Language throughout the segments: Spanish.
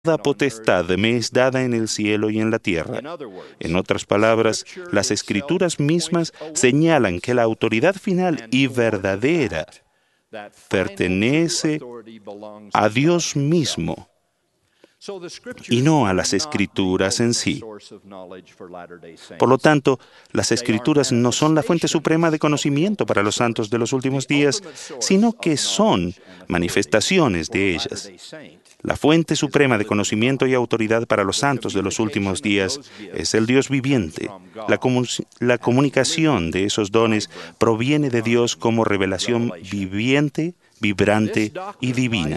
Toda potestad me es dada en el cielo y en la tierra. En otras palabras, las Escrituras mismas señalan que la autoridad final y verdadera pertenece a Dios mismo y no a las Escrituras en sí. Por lo tanto, las Escrituras no son la fuente suprema de conocimiento para los santos de los últimos días, sino que son manifestaciones de ellas. La fuente suprema de conocimiento y autoridad para los santos de los últimos días es el Dios viviente. La comunicación de esos dones proviene de Dios como revelación viviente, vibrante y divina.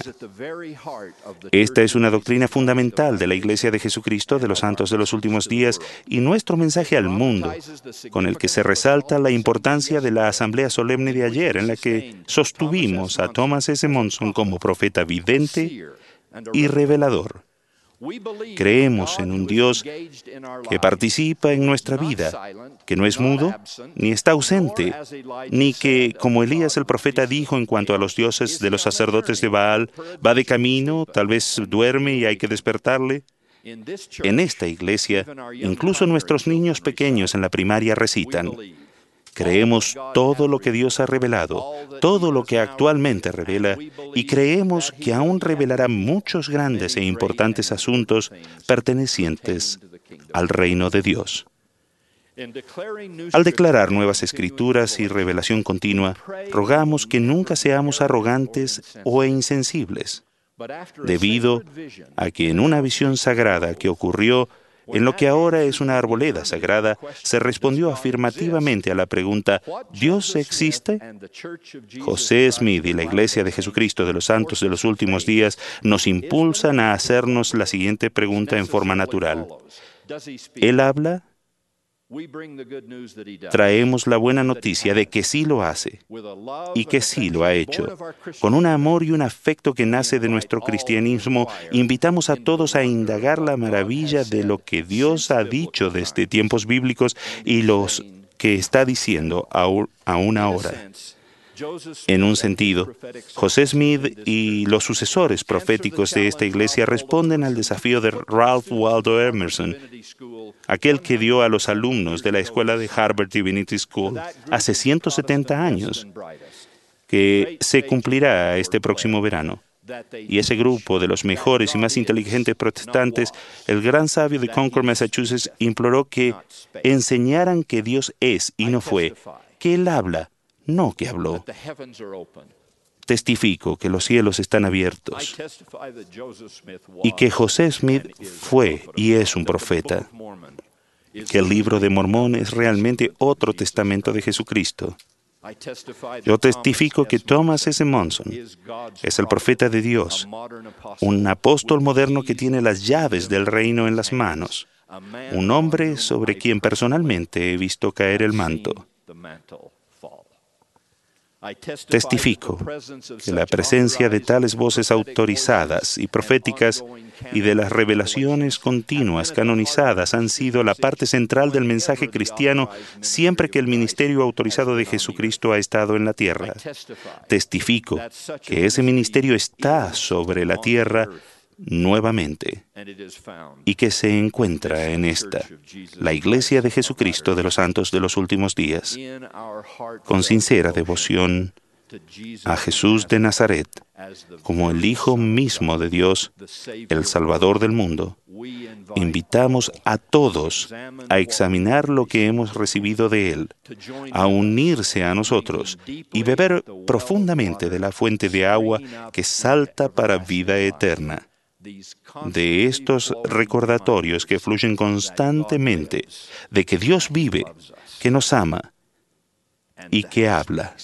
Esta es una doctrina fundamental de la Iglesia de Jesucristo de los Santos de los Últimos Días y nuestro mensaje al mundo, con el que se resalta la importancia de la asamblea solemne de ayer, en la que sostuvimos a Thomas S. Monson como profeta vidente y revelador. Creemos en un Dios que participa en nuestra vida, que no es mudo, ni está ausente, ni que, como Elías el profeta dijo en cuanto a los dioses de los sacerdotes de Baal, va de camino, tal vez duerme y hay que despertarle. En esta iglesia, incluso nuestros niños pequeños en la primaria recitan: creemos todo lo que Dios ha revelado, todo lo que actualmente revela, y creemos que aún revelará muchos grandes e importantes asuntos pertenecientes al reino de Dios. Al declarar nuevas escrituras y revelación continua, rogamos que nunca seamos arrogantes o insensibles, debido a que en una visión sagrada que ocurrió en lo que ahora es una arboleda sagrada, se respondió afirmativamente a la pregunta: ¿Dios existe? José Smith y la Iglesia de Jesucristo de los Santos de los Últimos Días nos impulsan a hacernos la siguiente pregunta en forma natural: ¿Él habla? Traemos la buena noticia de que sí lo hace y que sí lo ha hecho. Con un amor y un afecto que nace de nuestro cristianismo, invitamos a todos a indagar la maravilla de lo que Dios ha dicho desde tiempos bíblicos y los que está diciendo aún ahora. En un sentido, José Smith y los sucesores proféticos de esta iglesia responden al desafío de Ralph Waldo Emerson, aquel que dio a los alumnos de la escuela de Harvard Divinity School hace 170 años, que se cumplirá este próximo verano. Y ese grupo de los mejores y más inteligentes protestantes, el gran sabio de Concord, Massachusetts, imploró que enseñaran que Dios es y no fue, que Él habla, no que habló. Testifico que los cielos están abiertos y que José Smith fue y es un profeta, que el libro de Mormón es realmente otro testamento de Jesucristo. Yo testifico que Thomas S. Monson es el profeta de Dios, un apóstol moderno que tiene las llaves del reino en las manos, un hombre sobre quien personalmente he visto caer el manto. Testifico que la presencia de tales voces autorizadas y proféticas y de las revelaciones continuas canonizadas han sido la parte central del mensaje cristiano siempre que el ministerio autorizado de Jesucristo ha estado en la tierra. Testifico que ese ministerio está sobre la tierra nuevamente y que se encuentra en esta, la Iglesia de Jesucristo de los Santos de los Últimos Días, con sincera devoción a Jesús de Nazaret como el Hijo mismo de Dios, el Salvador del mundo. Invitamos a todos a examinar lo que hemos recibido de Él, a unirse a nosotros y beber profundamente de la fuente de agua que salta para vida eterna. De estos recordatorios que fluyen constantemente de que Dios vive, que nos ama y que habla.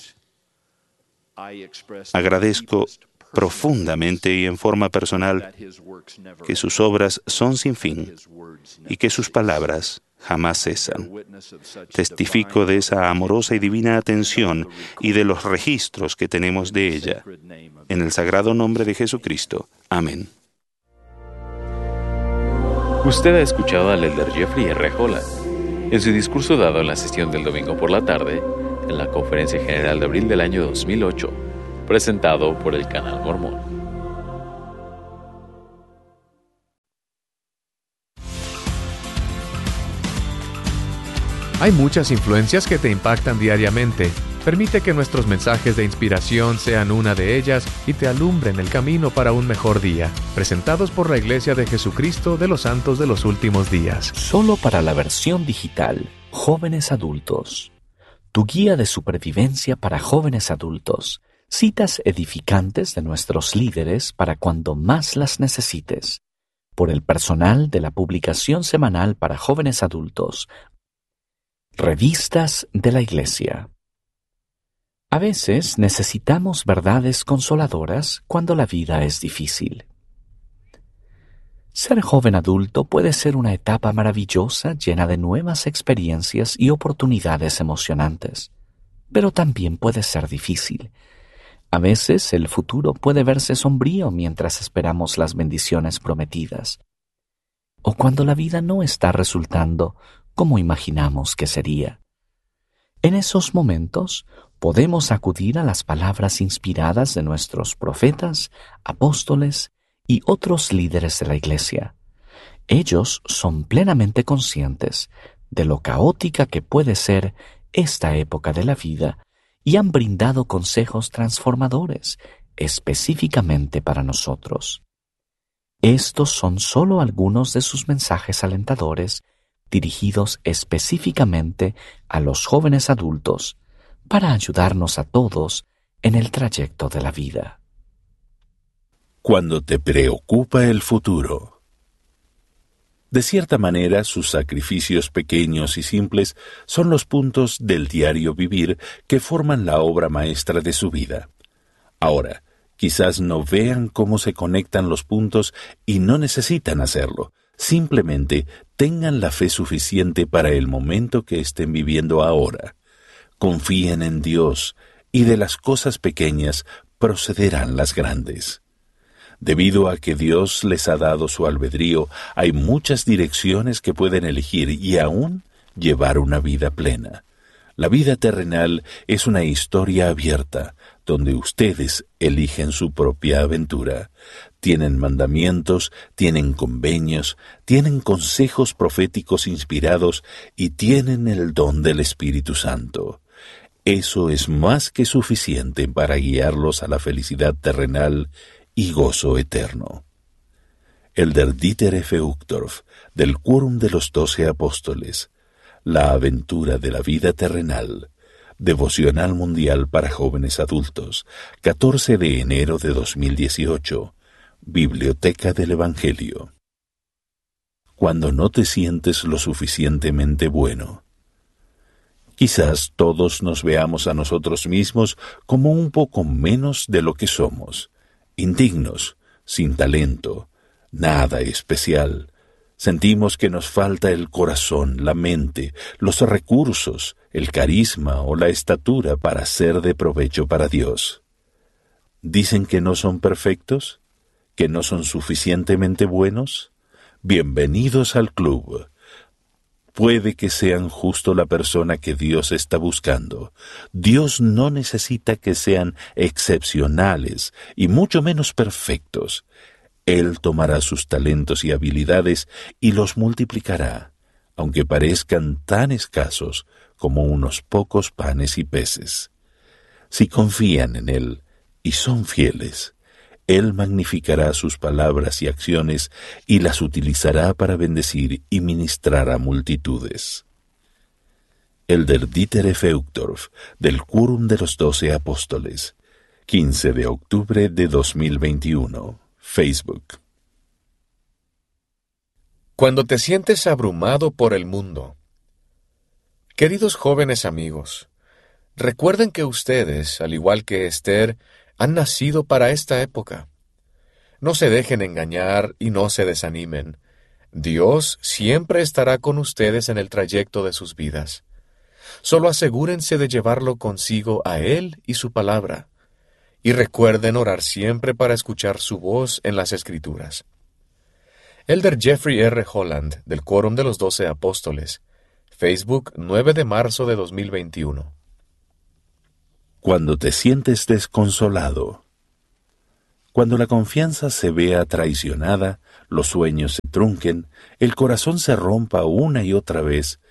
Agradezco profundamente y en forma personal que sus obras son sin fin y que sus palabras jamás cesan. Testifico de esa amorosa y divina atención y de los registros que tenemos de ella. En el sagrado nombre de Jesucristo. Amén. Usted ha escuchado al elder Jeffrey R. Holland en su discurso dado en la sesión del domingo por la tarde en la Conferencia General de abril del año 2008, presentado por el Canal Mormón. Hay muchas influencias que te impactan diariamente. Permite que nuestros mensajes de inspiración sean una de ellas y te alumbren el camino para un mejor día. Presentados por la Iglesia de Jesucristo de los Santos de los Últimos Días. Solo para la versión digital, Jóvenes Adultos. Tu guía de supervivencia para jóvenes adultos. Citas edificantes de nuestros líderes para cuando más las necesites. Por el personal de la publicación semanal para jóvenes adultos. Revistas de la Iglesia. A veces necesitamos verdades consoladoras cuando la vida es difícil. Ser joven adulto puede ser una etapa maravillosa llena de nuevas experiencias y oportunidades emocionantes, pero también puede ser difícil. A veces el futuro puede verse sombrío mientras esperamos las bendiciones prometidas, o cuando la vida no está resultando como imaginamos que sería. En esos momentos podemos acudir a las palabras inspiradas de nuestros profetas, apóstoles y otros líderes de la Iglesia. Ellos son plenamente conscientes de lo caótica que puede ser esta época de la vida y han brindado consejos transformadores específicamente para nosotros. Estos son solo algunos de sus mensajes alentadores dirigidos específicamente a los jóvenes adultos para ayudarnos a todos en el trayecto de la vida. Cuando te preocupa el futuro. De cierta manera, sus sacrificios pequeños y simples son los puntos del diario vivir que forman la obra maestra de su vida. Ahora, quizás no vean cómo se conectan los puntos y no necesitan hacerlo. Simplemente tengan la fe suficiente para el momento que estén viviendo ahora. Confíen en Dios y de las cosas pequeñas procederán las grandes. Debido a que Dios les ha dado su albedrío, hay muchas direcciones que pueden elegir y aún llevar una vida plena. La vida terrenal es una historia abierta, donde ustedes eligen su propia aventura. Tienen mandamientos, tienen convenios, tienen consejos proféticos inspirados y tienen el don del Espíritu Santo. Eso es más que suficiente para guiarlos a la felicidad terrenal y gozo eterno. Elder Dieter F. Uchtdorf, del Quórum de los 12 Apóstoles, La aventura de la vida terrenal, Devocional Mundial para Jóvenes Adultos, 14 de enero de 2018, Biblioteca del Evangelio. Cuando no te sientes lo suficientemente bueno. Quizás todos nos veamos a nosotros mismos como un poco menos de lo que somos, indignos, sin talento, nada especial. Sentimos que nos falta el corazón, la mente, los recursos, el carisma o la estatura para ser de provecho para Dios. ¿Dicen que no son perfectos? ¿Que no son suficientemente buenos? Bienvenidos al club. Puede que sean justo la persona que Dios está buscando. Dios no necesita que sean excepcionales y mucho menos perfectos. Él tomará sus talentos y habilidades y los multiplicará, aunque parezcan tan escasos como unos pocos panes y peces. Si confían en Él y son fieles, Él magnificará sus palabras y acciones y las utilizará para bendecir y ministrar a multitudes. Elder Dieter F. Uchtdorf, del Quórum de los 12 Apóstoles, 15 de octubre de 2021, Facebook. Cuando te sientes abrumado por el mundo. Queridos jóvenes amigos, recuerden que ustedes, al igual que Esther, han nacido para esta época. No se dejen engañar y no se desanimen. Dios siempre estará con ustedes en el trayecto de sus vidas. Solo asegúrense de llevarlo consigo a Él y su palabra. Y recuerden orar siempre para escuchar su voz en las Escrituras. Elder Jeffrey R. Holland, del Quórum de los 12 Apóstoles, Facebook, 9 de marzo de 2021. Cuando te sientes desconsolado. Cuando la confianza se vea traicionada, los sueños se trunquen, el corazón se rompa una y otra vez,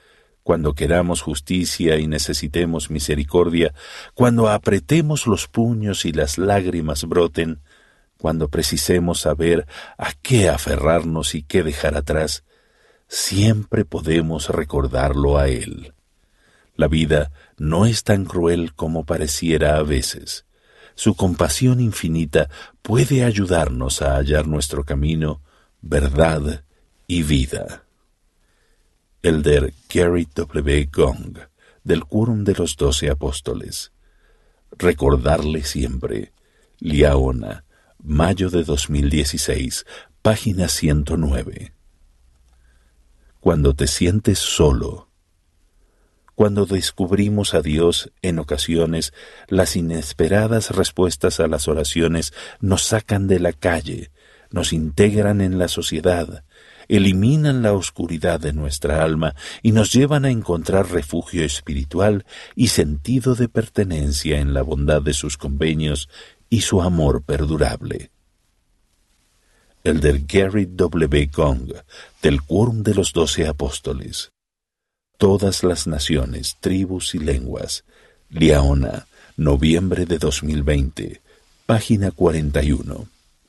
cuando queramos justicia y necesitemos misericordia, cuando apretemos los puños y las lágrimas broten, cuando precisemos saber a qué aferrarnos y qué dejar atrás, siempre podemos recordarlo a Él. La vida no es tan cruel como pareciera a veces. Su compasión infinita puede ayudarnos a hallar nuestro camino, verdad y vida. Elder Gary W. Gong, del Quórum de los 12 Apóstoles. Recordarle siempre. Liaona, mayo de 2016, página 109. Cuando te sientes solo. Cuando descubrimos a Dios, en ocasiones, las inesperadas respuestas a las oraciones nos sacan de la calle, nos integran en la sociedad, eliminan la oscuridad de nuestra alma y nos llevan a encontrar refugio espiritual y sentido de pertenencia en la bondad de sus convenios y su amor perdurable. Elder Gary W. Gong, del Quórum de los 12 Apóstoles. Todas las naciones, tribus y lenguas. Liaona, noviembre de 2020, página 41.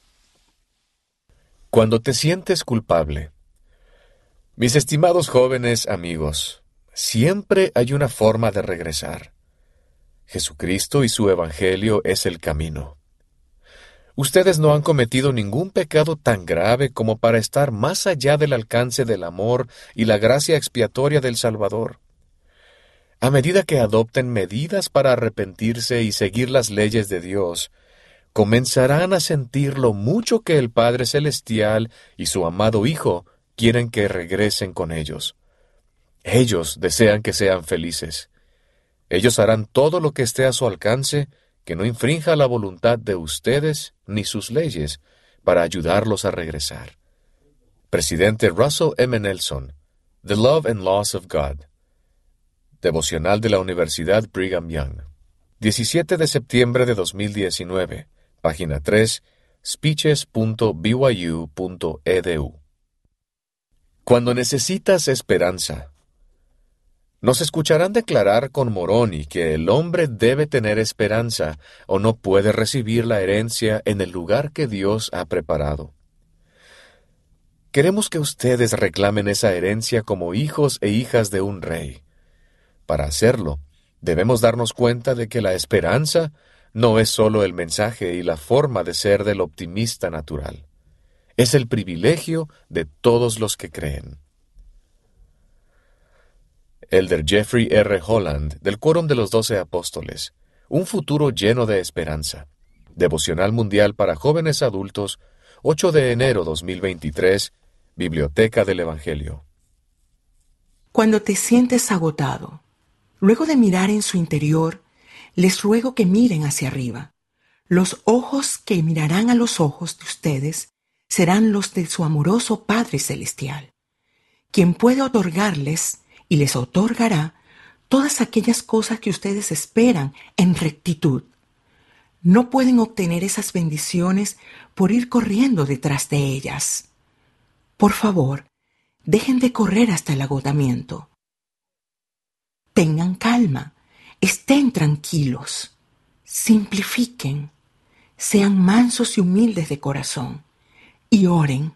Cuando te sientes culpable. Mis estimados jóvenes amigos, siempre hay una forma de regresar. Jesucristo y su Evangelio es el camino. Ustedes no han cometido ningún pecado tan grave como para estar más allá del alcance del amor y la gracia expiatoria del Salvador. A medida que adopten medidas para arrepentirse y seguir las leyes de Dios, comenzarán a sentir lo mucho que el Padre Celestial y su amado Hijo quieren que regresen con ellos. Ellos desean que sean felices. Ellos harán todo lo que esté a su alcance, que no infrinja la voluntad de ustedes ni sus leyes, para ayudarlos a regresar. Presidente Russell M. Nelson, The Love and Laws of God. Devocional de la Universidad Brigham Young. 17 de septiembre de 2019. Página 3, speeches.byu.edu. Cuando necesitas esperanza. Nos escucharán declarar con Moroni que el hombre debe tener esperanza o no puede recibir la herencia en el lugar que Dios ha preparado. Queremos que ustedes reclamen esa herencia como hijos e hijas de un rey. Para hacerlo, debemos darnos cuenta de que la esperanza no es solo el mensaje y la forma de ser del optimista natural. Es el privilegio de todos los que creen. Elder Jeffrey R. Holland, del Quórum de los 12 Apóstoles. Un futuro lleno de esperanza. Devocional Mundial para Jóvenes Adultos, 8 de enero 2023, Biblioteca del Evangelio. Cuando te sientes agotado, luego de mirar en su interior, les ruego que miren hacia arriba. Los ojos que mirarán a los ojos de ustedes serán los de su amoroso Padre Celestial, quien puede otorgarles y les otorgará todas aquellas cosas que ustedes esperan en rectitud. No pueden obtener esas bendiciones por ir corriendo detrás de ellas. Por favor, dejen de correr hasta el agotamiento. Tengan calma, estén tranquilos, simplifiquen, sean mansos y humildes de corazón y oren.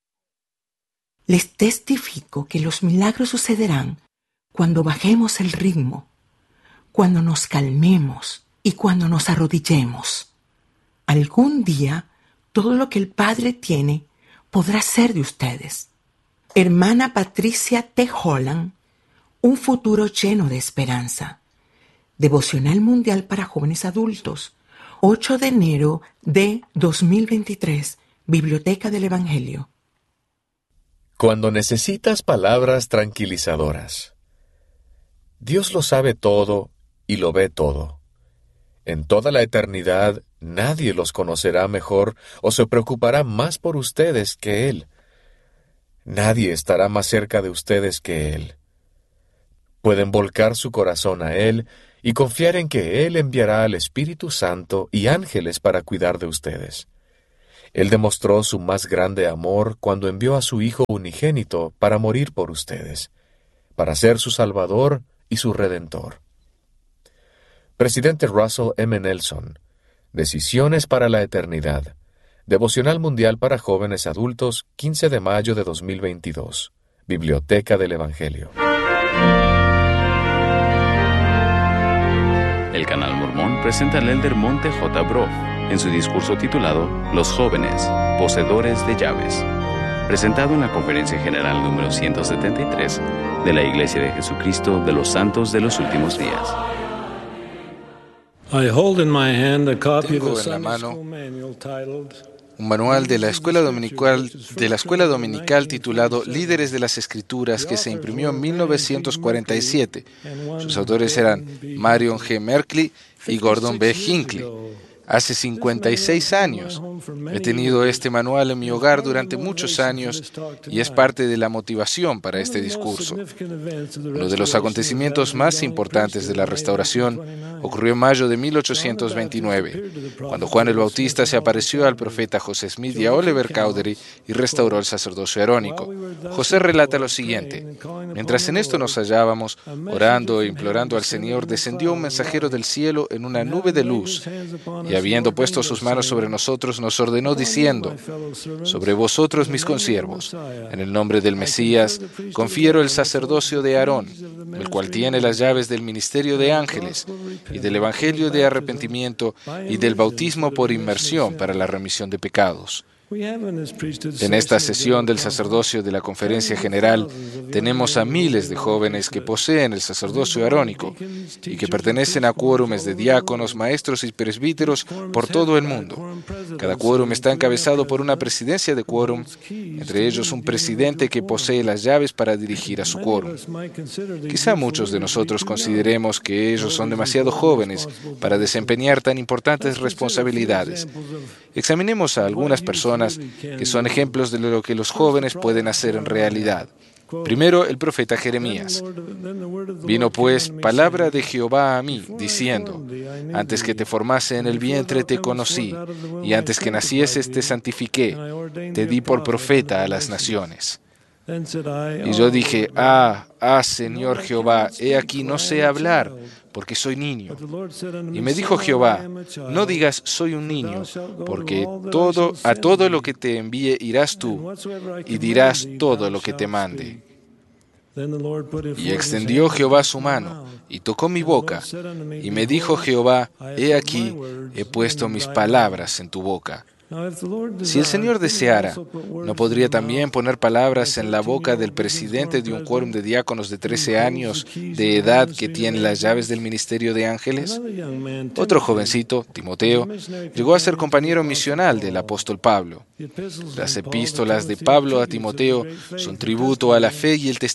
Les testifico que los milagros sucederán cuando bajemos el ritmo, cuando nos calmemos y cuando nos arrodillemos. Algún día, todo lo que el Padre tiene podrá ser de ustedes. Hermana Patricia T. Holland, un futuro lleno de esperanza. Devocional Mundial para Jóvenes Adultos, 8 de enero de 2023, Biblioteca del Evangelio. Cuando necesitas palabras tranquilizadoras. Dios lo sabe todo y lo ve todo. En toda la eternidad, nadie los conocerá mejor o se preocupará más por ustedes que Él. Nadie estará más cerca de ustedes que Él. Pueden volcar su corazón a Él y confiar en que Él enviará al Espíritu Santo y ángeles para cuidar de ustedes. Él demostró su más grande amor cuando envió a su Hijo unigénito para morir por ustedes. para ser su Salvador y su Redentor. Presidente Russell M. Nelson, Decisiones para la Eternidad. Devocional Mundial para Jóvenes Adultos, 15 de mayo de 2022. Biblioteca del Evangelio. El Canal Mormón presenta al Elder Monte J. Broff en su discurso titulado Los jóvenes, poseedores de llaves, presentado en la Conferencia General número 173 de la Iglesia de Jesucristo de los Santos de los Últimos Días. Tengo en la mano un manual de la escuela dominical titulado Líderes de las Escrituras, que se imprimió en 1947. Sus autores eran Marion G. Merkley y Gordon B. Hinckley. Hace 56 años he tenido este manual en mi hogar durante muchos años y es parte de la motivación para este discurso. Uno de los acontecimientos más importantes de la restauración ocurrió en mayo de 1829, cuando Juan el Bautista se apareció al profeta José Smith y a Oliver Cowdery y restauró el sacerdocio arónico. José relata lo siguiente: mientras en esto nos hallábamos, orando e implorando al Señor, descendió un mensajero del cielo en una nube de luz, y habiendo puesto sus manos sobre nosotros, nos ordenó diciendo: sobre vosotros, mis consiervos, en el nombre del Mesías, confiero el sacerdocio de Aarón, el cual tiene las llaves del ministerio de ángeles y del evangelio de arrepentimiento y del bautismo por inmersión para la remisión de pecados. En esta sesión del sacerdocio de la Conferencia General tenemos a miles de jóvenes que poseen el sacerdocio arónico y que pertenecen a quórumes de diáconos, maestros y presbíteros por todo el mundo. Cada quórum está encabezado por una presidencia de quórum, entre ellos un presidente que posee las llaves para dirigir a su quórum. Quizá muchos de nosotros consideremos que ellos son demasiado jóvenes para desempeñar tan importantes responsabilidades. Examinemos a algunas personas que son ejemplos de lo que los jóvenes pueden hacer en realidad. Primero, el profeta Jeremías. Vino pues palabra de Jehová a mí, diciendo: antes que te formase en el vientre te conocí, y antes que nacieses te santifiqué, te di por profeta a las naciones. Y yo dije: Señor Jehová, he aquí no sé hablar, porque soy niño. Y me dijo Jehová: no digas soy un niño, porque a todo lo que te envíe irás tú, y dirás todo lo que te mande. Y extendió Jehová su mano, y tocó mi boca, y me dijo Jehová: he aquí, he puesto mis palabras en tu boca. Si el Señor deseara, ¿no podría también poner palabras en la boca del presidente de un quórum de diáconos de 13 años de edad que tiene las llaves del ministerio de ángeles? Otro jovencito, Timoteo, llegó a ser compañero misional del apóstol Pablo. Las epístolas de Pablo a Timoteo son tributo a la fe y el testimonio